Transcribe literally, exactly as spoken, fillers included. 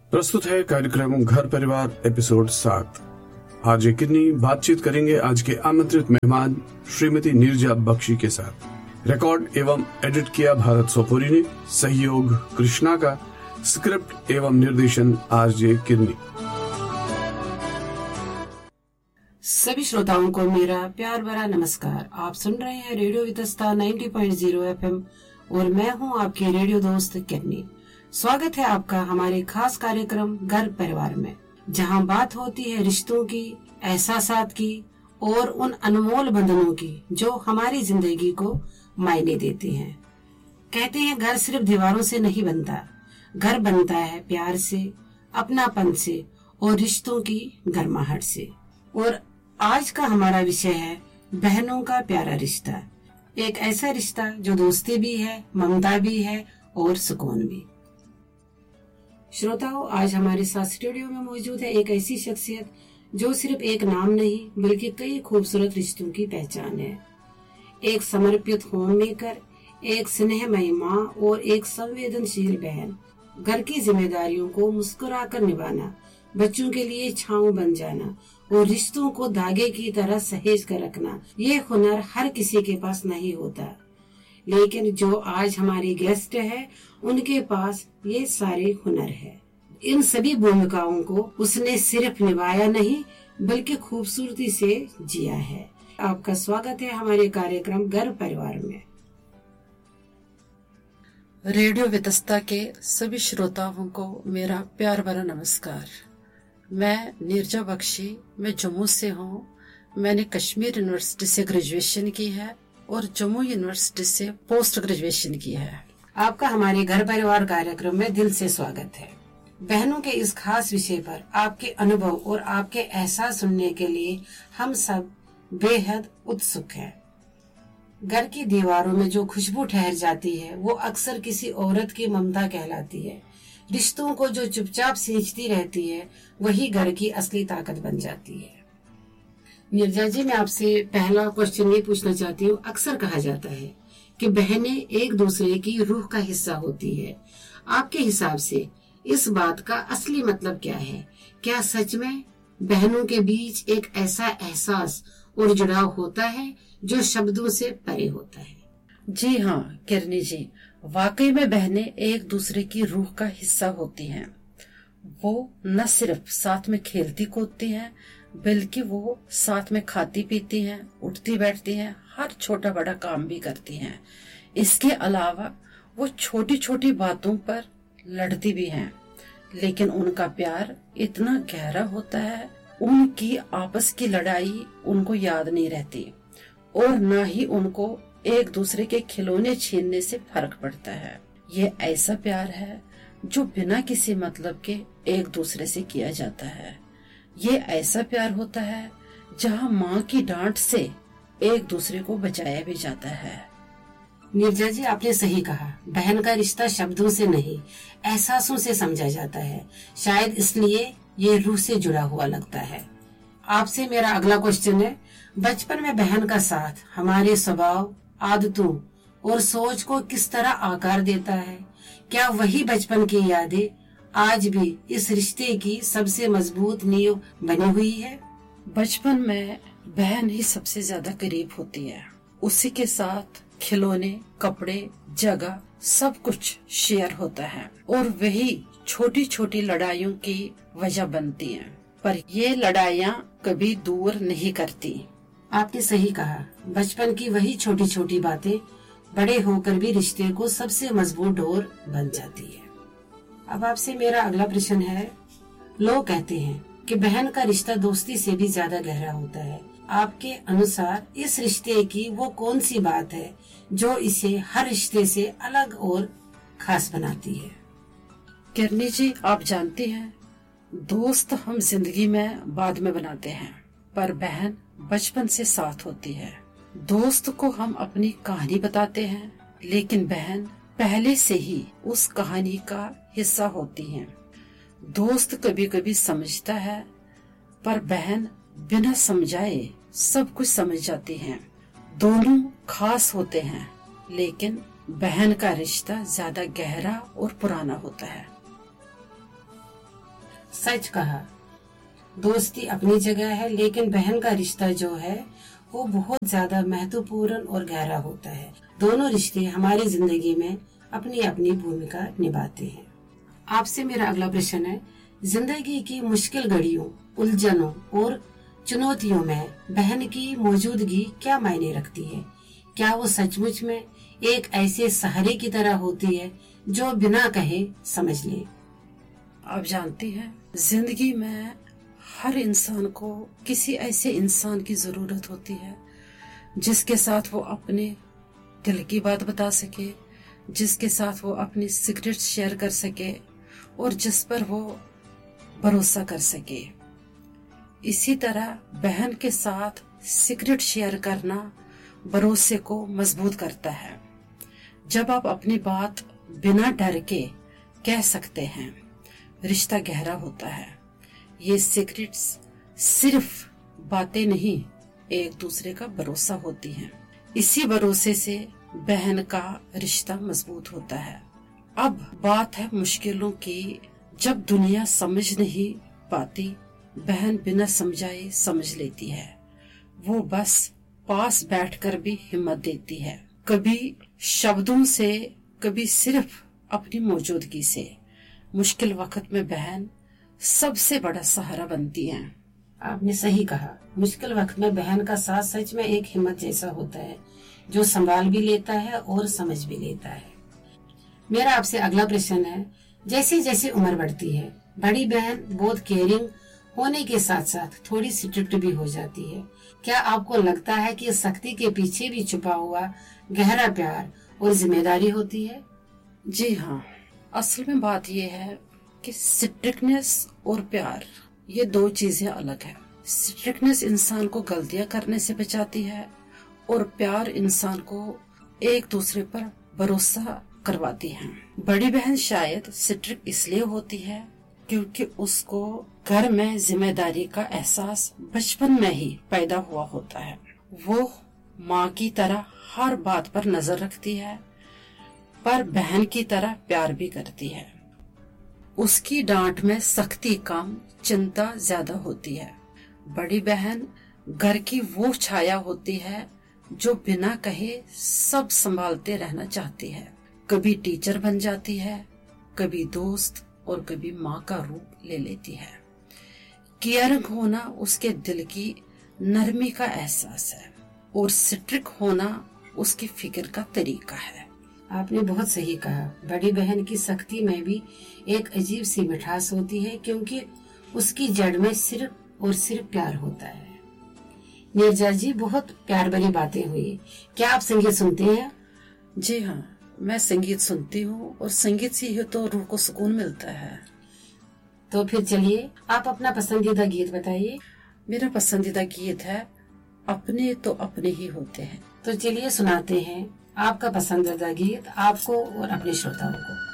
प्रस्तुत है कार्यक्रम घर परिवार एपिसोड सात। आज ये किन्नी बातचीत करेंगे आज के आमंत्रित मेहमान श्रीमती नीरजा बख्शी के साथ। रिकॉर्ड एवं एडिट किया भारत सोपोरी ने, सहयोग कृष्णा का, स्क्रिप्ट एवं निर्देशन आरजे किन्नी। सभी श्रोताओं को मेरा प्यार भरा नमस्कार। आप सुन रहे हैं रेडियो वितस्ता नब्बे पॉइंट शून्य एफएम और मैं हूं आपके रेडियो दोस्त किन्नी। स्वागत है आपका हमारे खास कार्यक्रम घर परिवार में, जहां बात होती है रिश्तों की, एहसासात की और उन अनमोल बंधनों की जो हमारी जिंदगी को मायने देते हैं। कहते हैं घर सिर्फ दीवारों से नहीं बनता, घर बनता है प्यार से, अपनापन से और रिश्तों की गर्माहट से। और आज का हमारा विषय है बहनों का प्यारा रिश्ता। एक ऐसा रिश्ता जो दोस्ती भी है, ममता भी है और सुकून भी। श्रोताओं, आज हमारे साथ स्टूडियो में मौजूद है एक ऐसी शख्सियत जो सिर्फ एक नाम नहीं बल्कि कई खूबसूरत रिश्तों की पहचान है। एक समर्पित होम मेकर, एक स्नेहमयी माँ और एक संवेदनशील बहन। घर की जिम्मेदारियों को मुस्कुराकर निभाना, बच्चों के लिए छांव बन जाना और रिश्तों को धागे की तरह सहेज कर रखना, ये हुनर हर किसी के पास नहीं होता। लेकिन जो आज हमारी गेस्ट है, उनके पास ये सारे हुनर है। इन सभी भूमिकाओं को उसने सिर्फ निभाया नहीं बल्कि खूबसूरती से जिया है। आपका स्वागत है हमारे कार्यक्रम घर परिवार में। रेडियो वितस्ता के सभी श्रोताओं को मेरा प्यार भरा नमस्कार। मैं नीरजा बख्शी, मैं जम्मू से हूँ। मैंने कश्मीर यूनिवर्सिटी से ग्रेजुएशन की है और जम्मू यूनिवर्सिटी से पोस्ट ग्रेजुएशन की है। आपका हमारे घर परिवार कार्यक्रम में दिल से स्वागत है। बहनों के इस खास विषय पर आपके अनुभव और आपके एहसास सुनने के लिए हम सब बेहद उत्सुक हैं। घर की दीवारों में जो खुशबू ठहर जाती है वो अक्सर किसी औरत की ममता कहलाती है। रिश्तों को जो चुपचाप सींचती रहती है वही घर की असली ताकत बन जाती है। नीरजा जी, मैं आपसे पहला क्वेश्चन ये पूछना चाहती हूँ। अक्सर कहा जाता है कि बहनें एक दूसरे की रूह का हिस्सा होती है। आपके हिसाब से इस बात का असली मतलब क्या है? क्या सच में बहनों के बीच एक ऐसा एहसास और जुड़ाव होता है जो शब्दों से परे होता है? जी हाँ किरनी जी, वाकई में बहनें एक दूसरे की रूह का हिस्सा होती हैं। वो न सिर्फ साथ में खेलती कूदती हैं बल्कि वो साथ में खाती पीती हैं, उठती बैठती हैं, हर छोटा बड़ा काम भी करती हैं। इसके अलावा वो छोटी छोटी बातों पर लड़ती भी हैं, लेकिन उनका प्यार इतना गहरा होता है, उनकी आपस की लड़ाई उनको याद नहीं रहती और न ही उनको एक दूसरे के खिलौने छीनने से फर्क पड़ता है। ये ऐसा प्यार है जो बिना किसी मतलब के एक दूसरे से किया जाता है। ये ऐसा प्यार होता है जहाँ माँ की डांट से एक दूसरे को बचाया भी जाता है। नीरजा जी, आपने सही कहा। बहन का रिश्ता शब्दों से नहीं, एहसासों से समझा जाता है। शायद इसलिए ये रूह से जुड़ा हुआ लगता है। आपसे मेरा अगला क्वेश्चन है, बचपन में बहन का साथ हमारे स्वभाव, आदतों और सोच को किस तरह आकार देता है? क्या वही बचपन की यादें आज भी इस रिश्ते की सबसे मजबूत नींव बनी हुई है? बचपन में बहन ही सबसे ज्यादा करीब होती है। उसी के साथ खिलौने, कपड़े, जगह सब कुछ शेयर होता है और वही छोटी छोटी लड़ाइयों की वजह बनती हैं। पर ये लड़ाइयाँ कभी दूर नहीं करती। आपने सही कहा, बचपन की वही छोटी छोटी बातें बड़े होकर भी रिश्ते को सबसे मजबूत डोर बन जाती है। अब आपसे मेरा अगला प्रश्न है, लोग कहते हैं कि बहन का रिश्ता दोस्ती से भी ज्यादा गहरा होता है। आपके अनुसार इस रिश्ते की वो कौन सी बात है जो इसे हर रिश्ते से अलग और खास बनाती है? किरनी जी, आप जानती हैं, दोस्त हम जिंदगी में बाद में बनाते हैं, पर बहन बचपन से साथ होती है। दोस्त को हम अपनी कहानी बताते हैं, लेकिन बहन पहले से ही उस कहानी का हिस्सा होती हैं। दोस्त कभी कभी समझता है, पर बहन बिना समझाए सब कुछ समझ जाती हैं। दोनों खास होते हैं, लेकिन बहन का रिश्ता ज्यादा गहरा और पुराना होता है। सच कहा। दोस्ती अपनी जगह है, लेकिन बहन का रिश्ता जो है वो बहुत ज्यादा महत्वपूर्ण और गहरा होता है। दोनों रिश्ते हमारी जिंदगी में अपनी अपनी भूमिका निभाते हैं। आपसे मेरा अगला प्रश्न है, जिंदगी की मुश्किल घड़ियों, उलझनों और चुनौतियों में बहन की मौजूदगी क्या मायने रखती है? क्या वो सचमुच में एक ऐसे सहारे की तरह होती है जो बिना कहे समझ ले? आप जानती हैं, जिंदगी में हर इंसान को किसी ऐसे इंसान की जरूरत होती है जिसके साथ वो अपने दिल की बात बता सके, जिसके साथ वो अपनी सीक्रेट्स शेयर कर सके और जिस पर वो भरोसा कर सके। इसी तरह बहन के साथ सीक्रेट शेयर करना भरोसे को मजबूत करता है। जब आप अपनी बात बिना डर के कह सकते हैं, रिश्ता गहरा होता है। ये सीक्रेट्स सिर्फ बातें नहीं, एक दूसरे का भरोसा होती हैं। इसी भरोसे से बहन का रिश्ता मजबूत होता है। अब बात है मुश्किलों की। जब दुनिया समझ नहीं पाती, बहन बिना समझाए समझ लेती है। वो बस पास बैठकर भी हिम्मत देती है, कभी शब्दों से, कभी सिर्फ अपनी मौजूदगी से। मुश्किल वक्त में बहन सबसे बड़ा सहारा बनती है। आपने सही कहा। मुश्किल वक्त में बहन का साथ सच में एक हिम्मत जैसा होता है, जो संभाल भी लेता है और समझ भी लेता है। मेरा आपसे अगला प्रश्न है, जैसे जैसे उम्र बढ़ती है, बड़ी बहन बहुत केयरिंग होने के साथ साथ थोड़ी स्ट्रिक्ट भी हो जाती है। क्या आपको लगता है कि सख्ती के पीछे भी छुपा हुआ गहरा प्यार और जिम्मेदारी होती है? जी हाँ, असल में बात यह है कि स्ट्रिक्टनेस और प्यार ये दो चीजें अलग है। स्ट्रिक्टनेस इंसान को गलतियां करने से बचाती है और प्यार इंसान को एक दूसरे पर भरोसा करवाती है। बड़ी बहन शायद स्ट्रिक्ट इसलिए होती है क्योंकि उसको घर में जिम्मेदारी का एहसास बचपन में ही पैदा हुआ होता है। वो माँ की तरह हर बात पर नजर रखती है, पर बहन की तरह प्यार भी करती है। उसकी डांट में सख्ती कम, चिंता ज्यादा होती है। बड़ी बहन घर की वो छाया होती है जो बिना कहे सब संभालते रहना चाहती है। कभी टीचर बन जाती है, कभी दोस्त और कभी माँ का रूप ले लेती है। केयरिंग होना उसके दिल की नरमी का एहसास है और स्ट्रिक्ट होना उसकी फिक्र का तरीका है। आपने बहुत सही कहा। बड़ी बहन की सख्ती में भी एक अजीब सी मिठास होती है, क्योंकि उसकी जड़ में सिर्फ और सिर्फ प्यार होता है। नीरजा जी, बहुत प्यार भरी बातें हुई। क्या आप संगीत सुनते हैं? जी हाँ, मैं संगीत सुनती हूँ और संगीत से ही तो रूह को सुकून मिलता है। तो फिर चलिए, आप अपना पसंदीदा गीत बताइए। मेरा पसंदीदा गीत है अपने तो अपने ही होते हैं। तो चलिए सुनाते हैं आपका पसंदीदा गीत आपको और अपने श्रोताओं को।